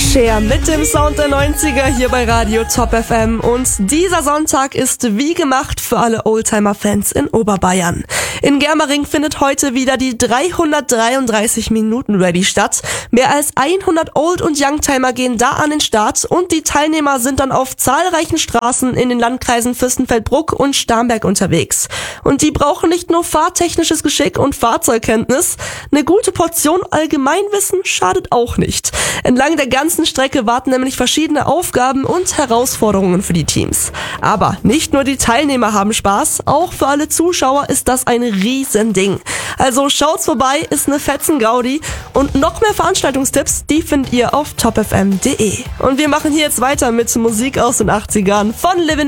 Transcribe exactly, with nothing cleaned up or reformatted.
Cher mit dem Sound der neunziger hier bei Radio Top F M und dieser Sonntag ist wie gemacht für alle Oldtimer-Fans in Oberbayern. In Germering findet heute wieder die dreihundertdreiunddreißig Minuten Rallye statt. Mehr als hundert Old- und Youngtimer gehen da an den Start und die Teilnehmer sind dann auf zahlreichen Straßen in den Landkreisen Fürstenfeldbruck und Starnberg unterwegs. Und die brauchen nicht nur fahrtechnisches Geschick und Fahrzeugkenntnis, eine gute Portion Allgemeinwissen schadet auch nicht. Entlang der ganzen Strecke warten nämlich verschiedene Aufgaben und Herausforderungen für die Teams. Aber nicht nur die Teilnehmer haben Spaß, auch für alle Zuschauer ist das ein Riesending. Also schaut's vorbei, ist eine Fetzen-Gaudi und noch mehr Veranstaltungstipps, die findet ihr auf top f m punkt d e. Und wir machen hier jetzt weiter mit Musik aus den achtzigern von Livin'